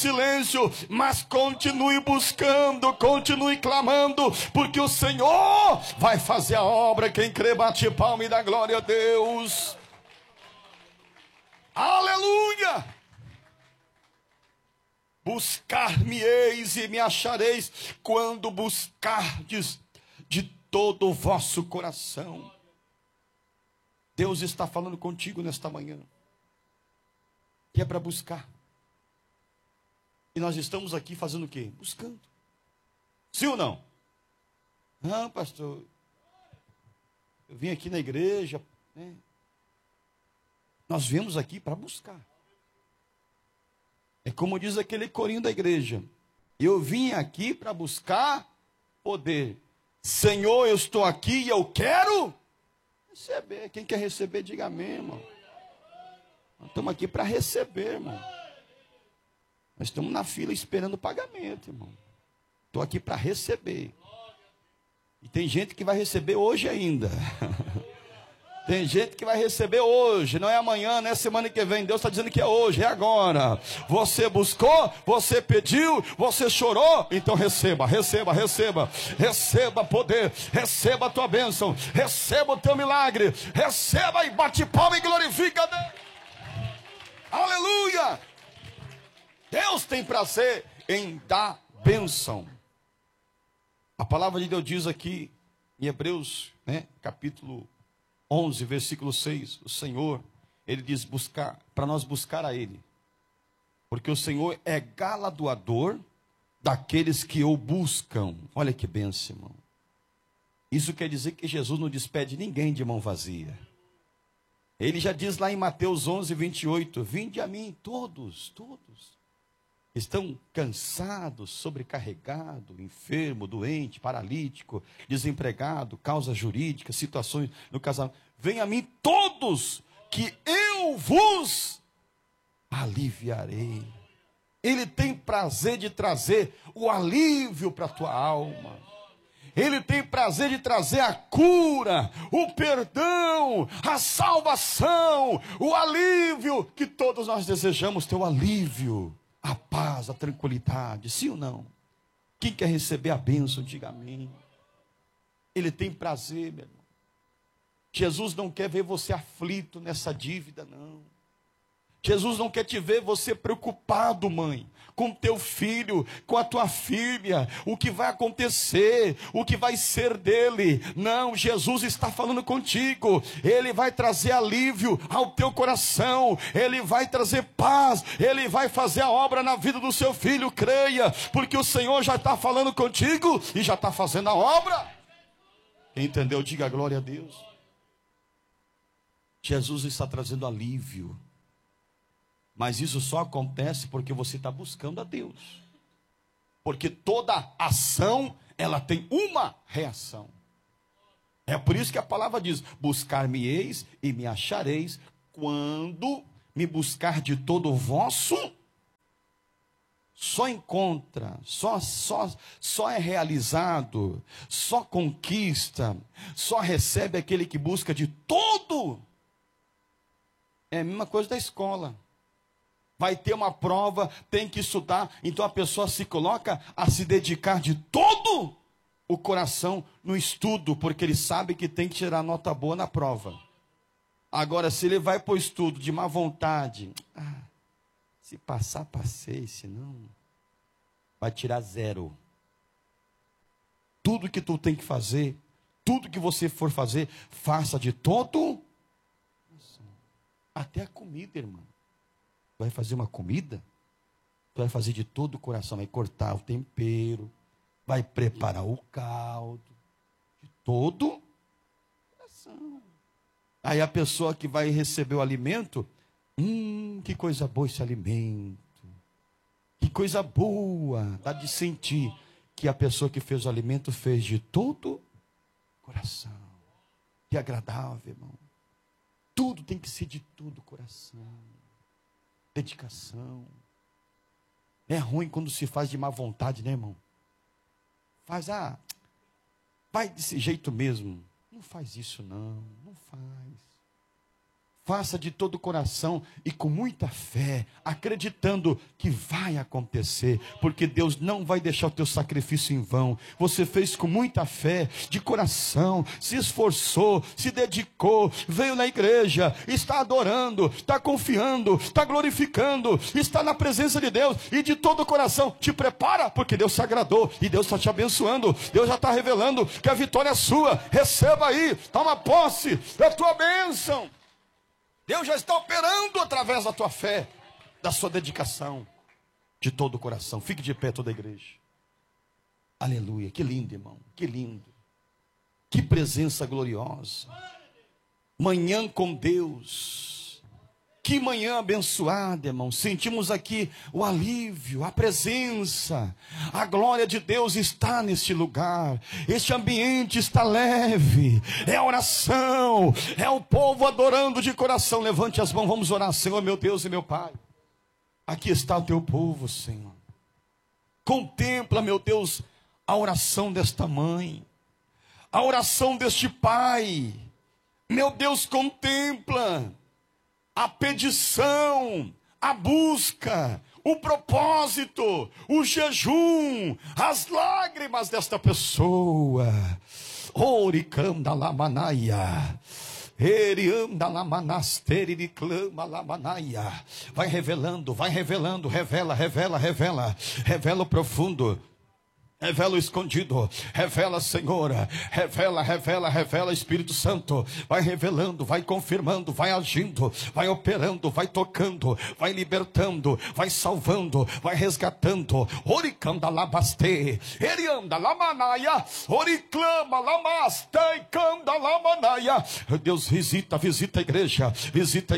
silêncio, mas continue buscando, continue clamando, porque o Senhor vai fazer a obra. Quem crê, bate palma e dá glória a Deus. Aleluia! Buscar-me-eis e me achareis, quando buscardes de todo o vosso coração. Deus está falando contigo nesta manhã, que é para buscar. E nós estamos aqui fazendo o quê? Buscando. Sim ou não? Não, pastor, eu vim aqui na igreja, né? Nós viemos aqui para buscar. É como diz aquele corinho da igreja: eu vim aqui para buscar poder. Senhor, eu estou aqui e eu quero receber. Quem quer receber, diga amém, irmão. Nós estamos aqui para receber, irmão. Nós estamos na fila esperando o pagamento, irmão. Estou aqui para receber. E tem gente que vai receber hoje ainda. Tem gente que vai receber hoje, não é amanhã, não é semana que vem. Deus está dizendo que é hoje, é agora. Você buscou, você pediu, você chorou, então receba, receba, receba. Receba poder, receba a tua bênção, receba o teu milagre. Receba e bate palma e glorifica a Deus. Aleluia! Deus tem prazer em dar bênção. A palavra de Deus diz aqui em Hebreus, né, capítulo 11, versículo 6, o Senhor, Ele diz buscar, para nós buscar a Ele, porque o Senhor é galardoador daqueles que o buscam. Olha que bênção, irmão. Isso quer dizer que Jesus não despede ninguém de mão vazia. Ele já diz lá em Mateus 11, 28, vinde a mim todos, estão cansados, sobrecarregados, enfermo, doente, paralítico, desempregado, causas jurídicas, situações no casamento. Venha a mim todos, que eu vos aliviarei. Ele tem prazer de trazer o alívio para a tua alma. Ele tem prazer de trazer a cura, o perdão, a salvação, o alívio, que todos nós desejamos ter o alívio. A paz, a tranquilidade, sim ou não? Quem quer receber a bênção, diga amém. Ele tem prazer, meu irmão. Jesus não quer ver você aflito nessa dívida, não. Jesus não quer te ver você preocupado, mãe, com teu filho, com a tua filha, o que vai acontecer, o que vai ser dele. Não, Jesus está falando contigo. Ele vai trazer alívio ao teu coração, ele vai trazer paz, ele vai fazer a obra na vida do seu filho. Creia, porque o Senhor já está falando contigo e já está fazendo a obra. Quem entendeu, diga glória a Deus. Jesus está trazendo alívio. Mas isso só acontece porque você está buscando a Deus. Porque toda ação, ela tem uma reação. É por isso que a palavra diz: buscar-me-eis e me achareis, quando me buscar de todo o vosso. Só encontra, só é realizado, só conquista, só recebe aquele que busca de todo. É a mesma coisa da escola. Vai ter uma prova, tem que estudar, então a pessoa se coloca a se dedicar de todo o coração no estudo, porque ele sabe que tem que tirar nota boa na prova. Agora, se ele vai para o estudo de má vontade, se passar, passei, se não, vai tirar 0. Tudo que tu tem que fazer, tudo que você for fazer, faça de todo, até a comida, irmão. Vai fazer uma comida, tu vai fazer de todo o coração, vai cortar o tempero, vai preparar o caldo, de todo o coração. Aí a pessoa que vai receber o alimento, que coisa boa esse alimento, que coisa boa, dá de sentir que a pessoa que fez o alimento fez de todo o coração. Que agradável, irmão. Tudo tem que ser de todo o coração. Dedicação. É ruim quando se faz de má vontade, né, irmão? Faz, vai desse jeito mesmo. Não faz isso, não. Não faz. faça de todo o coração e com muita fé, acreditando que vai acontecer, porque Deus não vai deixar o teu sacrifício em vão. Você fez com muita fé, de coração, se esforçou, se dedicou, veio na igreja, está adorando, está confiando, está glorificando, está na presença de Deus, e de todo o coração, te prepara, porque Deus se agradou, e Deus está te abençoando, Deus já está revelando que a vitória é sua. Receba aí, toma posse da tua bênção. Deus já está operando através da tua fé, da sua dedicação, de todo o coração. Fique de pé toda a igreja. Aleluia, que lindo, irmão, que lindo. Que presença gloriosa. Manhã com Deus. Que manhã abençoada, irmão. Sentimos aqui o alívio, a presença. A glória de Deus está neste lugar. Este ambiente está leve. É a oração. É o povo adorando de coração. Levante as mãos, vamos orar. Senhor, meu Deus e meu Pai. Aqui está o teu povo, Senhor. Contempla, meu Deus, a oração desta mãe. A oração deste pai. Meu Deus, contempla a petição, a busca, o propósito, o jejum, as lágrimas desta pessoa. Oricanda lamanaia. Erianda lamanasteri de clama lamanaia. Vai revelando, revela o profundo. Revela o escondido, revela, Senhor, revela, Espírito Santo, vai revelando, vai confirmando, vai agindo, vai operando, vai tocando, vai libertando, vai salvando, vai resgatando. Oricanda labaste, erianda lamanaia, oriclama lamaste, canda lamanaia. Deus, visita a igreja, visita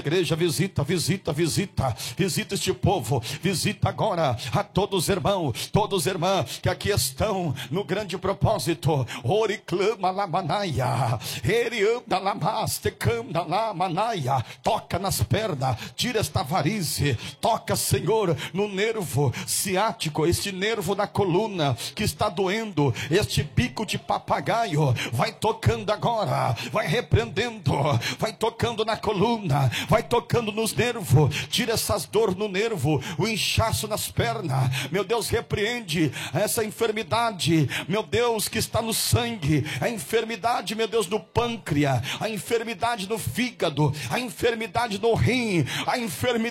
este povo, visita agora a todos os irmãos, irmãs que aqui estão no grande propósito. Oriclama lamanaia, erianda lamaste, canda lamanaia. Toca nas pernas, tira esta varize, toca, Senhor, no nervo ciático, este nervo da coluna que está doendo, este bico de papagaio, vai tocando agora, vai repreendendo, vai tocando na coluna, vai tocando nos nervos, tira essas dores no nervo, o inchaço nas pernas, meu Deus, repreende essa enfermidade, meu Deus, que está no sangue, a enfermidade, meu Deus, no pâncreas, a enfermidade no fígado, a enfermidade no rim, a enfermidade